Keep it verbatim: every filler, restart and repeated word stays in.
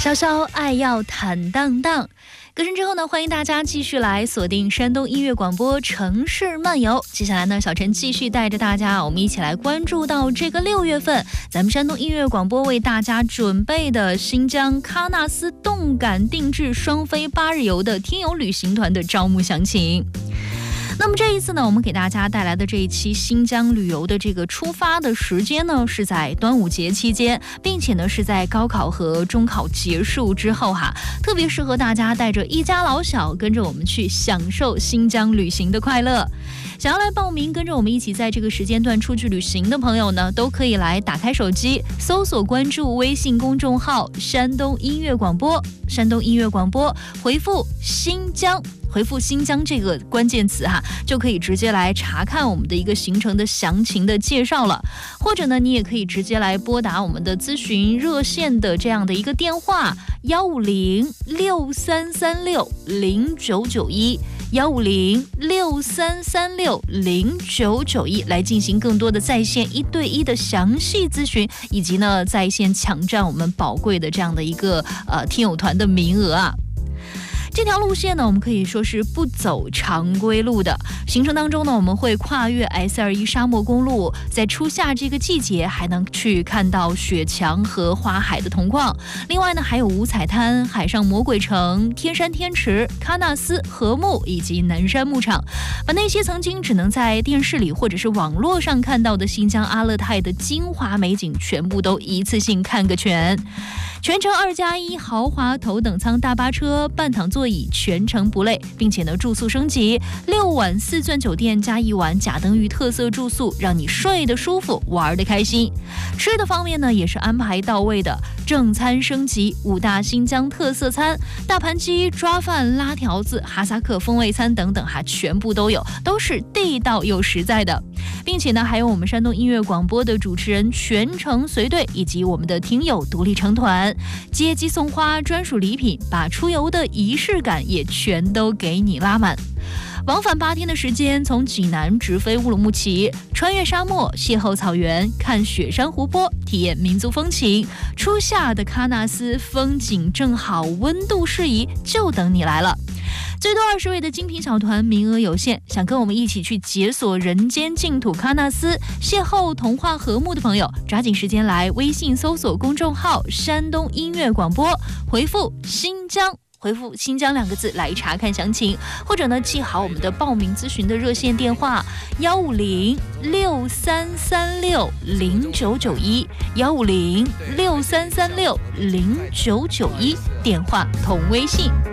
稍稍爱要坦荡荡。歌声之后呢，欢迎大家继续来锁定山东音乐广播城市漫游。接下来呢，小陈继续带着大家，我们一起来关注到这个六月份，咱们山东音乐广播为大家准备的新疆喀纳斯动感定制双飞八日游的听友旅行团的招募详情。那么这一次呢，我们给大家带来的这一期新疆旅游的这个出发的时间呢，是在端午节期间，并且呢是在高考和中考结束之后哈，特别适合大家带着一家老小跟着我们去享受新疆旅行的快乐。想要来报名跟着我们一起在这个时间段出去旅行的朋友呢，都可以来打开手机搜索关注微信公众号山东音乐广播，山东音乐广播，回复新疆，回复新疆这个关键词哈，就可以直接来查看我们的一个行程的详情的介绍了。或者呢，你也可以直接来拨打我们的咨询热线的这样的一个电话幺五零六三三六零九九一幺五零六三三六零九九一来进行更多的在线一对一的详细咨询，以及呢在线抢占我们宝贵的这样的一个呃听友团的名额啊。这条路线呢，我们可以说是不走常规路的。行程当中呢，我们会跨越 S 二十一 沙漠公路，在初夏这个季节还能去看到雪墙和花海的铜矿。另外呢，还有五彩滩、海上魔鬼城、天山天池、喀纳斯禾木以及南山牧场，把那些曾经只能在电视里或者是网络上看到的新疆阿勒泰的精华美景，全部都一次性看个全。全程二加一豪华头等舱大巴车，半躺座椅，全程不累，并且呢住宿升级，六晚四钻酒店加一晚甲登峪特色住宿，让你睡得舒服，玩得开心。吃的方面呢也是安排到位的，正餐升级，五大新疆特色餐，大盘鸡、抓饭、拉条子、哈萨克风味餐等等哈，全部都有，都是地道又实在的。并且呢还有我们山东音乐广播的主持人全程随队，以及我们的听友独立成团，接机送花专属礼品，把出游的仪式感也全都给你拉满。往返八天的时间，从济南直飞乌鲁木齐，穿越沙漠，邂逅草原，看雪山湖泊，体验民族风情。初夏的喀纳斯风景正好，温度适宜，就等你来了。最多二十位的精品小团，名额有限，想跟我们一起去解锁人间净土喀纳斯，邂逅童话和睦的朋友，抓紧时间来微信搜索公众号山东音乐广播，回复新疆，回复新疆两个字来查看详情，或者呢记好我们的报名咨询的热线电话幺五零六三三六零九九一幺五零六三三六零九九一，电话同微信。